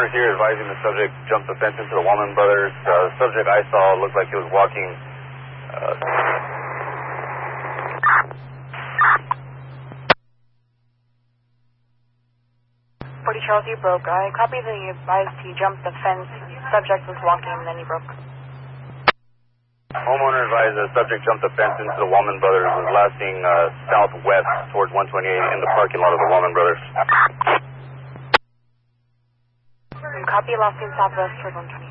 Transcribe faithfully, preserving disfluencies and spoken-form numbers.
homeowners here advising the subject jumped the fence into the Wallman Brothers. Uh, the subject I saw looked like he was walking... Uh, forty Charles, you broke. I copied that you advised he jumped the fence. Subject was walking and then he broke. Homeowner advised the subject jumped the fence into the Wallman Brothers. Was last seen uh, southwest towards one twenty-eight in the parking lot of the Wallman Brothers. Copy, last seen southwest towards one twenty-eight.